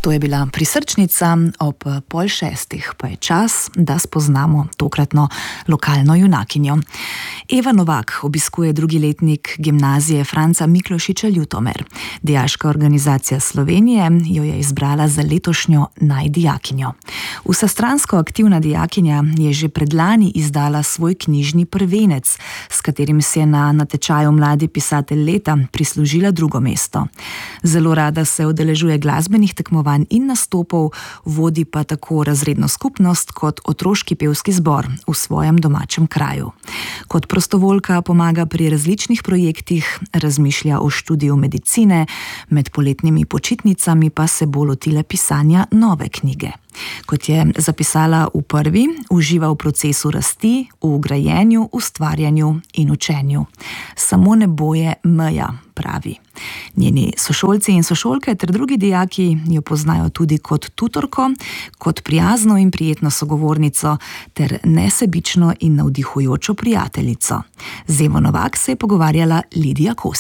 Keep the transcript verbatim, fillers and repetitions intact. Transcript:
To je bila Prisrčnica, ob pol šestih pa je čas, da spoznamo tokratno lokalno junakinjo. Eva Novak obiskuje drugi letnik gimnazije Franca Miklošiča Ljutomer. Dijaška organizacija Slovenije jo je izbrala za letošnjo najdijakinjo. Vsestransko aktivna dijakinja je že predlani izdala svoj knjižni prvenec, s katerim si je na natečaju Mladi pisatelj leta prislužila drugo mesto. Zelo rada se udeležuje glasbenih tekmovanj in nastopov, vodi pa tako razredno skupnost kot otroški pevski zbor v svojem domačem kraju. Kot prostovoljka pomaga pri različnih projektih, razmišlja o študiju medicine, med poletnimi počitnicami pa se bo lotila pisanja nove knjige. Kot je zapisala v prvi, uživa v procesu rasti, v grajenju, ustvarjanju in učenju. Samo nebo je meja, pravi. Njeni sošolci in sošolke ter drugi dijaki jo poznajo tudi kot tutorko, kot prijazno in prijetno sogovornico ter nesebično in navdihujočo prijateljico. Z Evo Novak se je pogovarjala Lidija Kos.